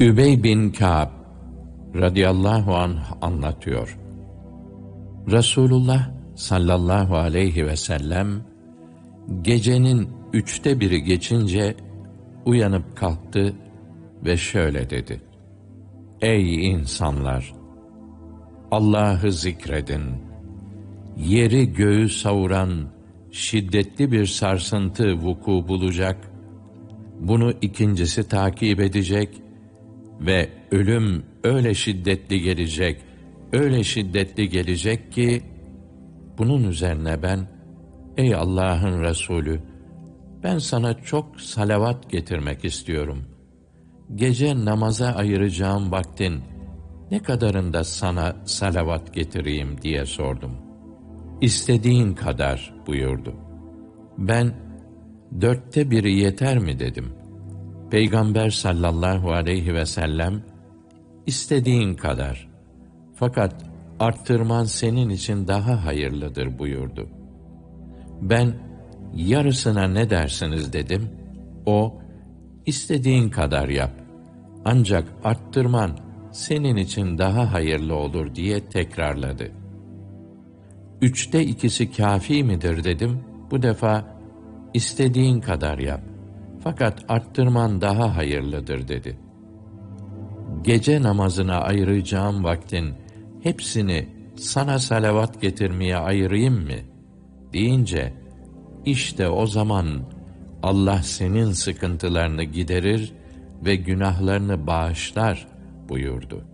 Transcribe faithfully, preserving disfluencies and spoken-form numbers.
Übey bin Kâb radıyallahu anh anlatıyor. Resulullah sallallahu aleyhi ve sellem gecenin üçte biri geçince uyanıp kalktı ve şöyle dedi: Ey insanlar! Allah'ı zikredin. Yeri göğü savuran şiddetli bir sarsıntı vuku bulacak. Bunu ikincisi takip edecek ve ölüm öyle şiddetli gelecek, öyle şiddetli gelecek ki, bunun üzerine ben, ey Allah'ın Resulü, ben sana çok salavat getirmek istiyorum. Gece namaza ayıracağım vaktin ne kadarında sana salavat getireyim diye sordum. İstediğin kadar buyurdu. Ben, dörtte biri yeter mi dedim. Peygamber sallallahu aleyhi ve sellem, istediğin kadar, fakat arttırman senin için daha hayırlıdır buyurdu. Ben, yarısına ne dersiniz dedim. O, istediğin kadar yap, ancak arttırman senin için daha hayırlı olur diye tekrarladı. Üçte ikisi kâfi midir dedim. Bu defa, istediğin kadar yap, fakat arttırman daha hayırlıdır dedi. Gece namazına ayıracağım vaktin hepsini sana salavat getirmeye ayırayım mı deyince, işte o zaman Allah senin sıkıntılarını giderir ve günahlarını bağışlar buyurdu.